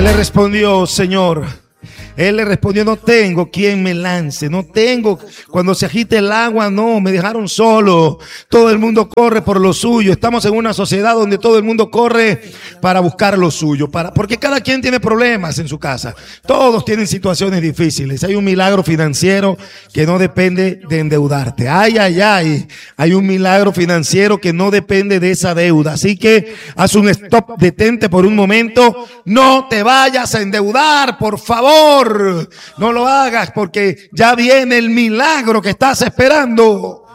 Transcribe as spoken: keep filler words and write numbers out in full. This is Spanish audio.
él le respondió, Señor, él le respondió, no tengo quien me lance, no tengo, cuando se agite el agua, no, me dejaron solo, todo el mundo corre por lo suyo, estamos en una sociedad donde todo el mundo corre para buscar lo suyo, para, porque cada quien tiene problemas en su casa, todos tienen situaciones difíciles, hay un milagro financiero que no depende de endeudarte, ay, ay, ay, hay un milagro financiero que no depende de esa deuda, así que haz un stop, detente por un momento, no te vayas a endeudar, por favor. No lo hagas porque ya viene el milagro que estás esperando.